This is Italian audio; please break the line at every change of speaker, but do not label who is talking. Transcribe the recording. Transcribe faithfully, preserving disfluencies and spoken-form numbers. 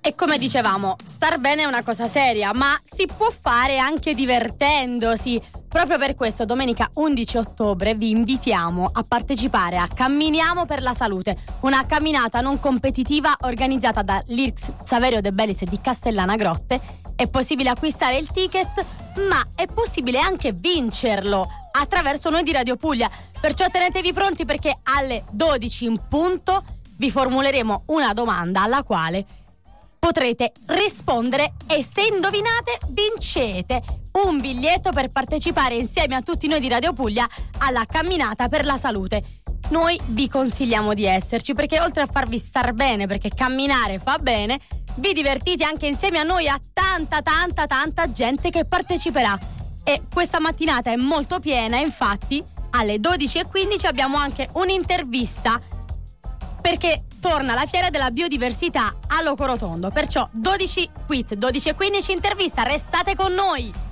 E come dicevamo, star bene è una cosa seria, ma si può fare anche divertendosi. Proprio per questo domenica undici ottobre vi invitiamo a partecipare a Camminiamo per la Salute, una camminata non competitiva organizzata dall'I R C S Saverio De Bellis di Castellana Grotte. È possibile acquistare il ticket, ma è possibile anche vincerlo attraverso noi di Radio Puglia. Perciò tenetevi pronti, perché alle dodici in punto vi formuleremo una domanda alla quale potrete rispondere e se indovinate vincete un biglietto per partecipare insieme a tutti noi di Radio Puglia alla Camminata per la Salute. Noi vi consigliamo di esserci, perché oltre a farvi star bene, perché camminare fa bene, vi divertite anche insieme a noi, a tanta tanta tanta gente che parteciperà. E questa mattinata è molto piena, infatti alle dodici e quindici abbiamo anche un'intervista, perché torna la fiera della biodiversità a Locorotondo. Perciò dodici quiz, dodici e quindici intervista, restate con noi.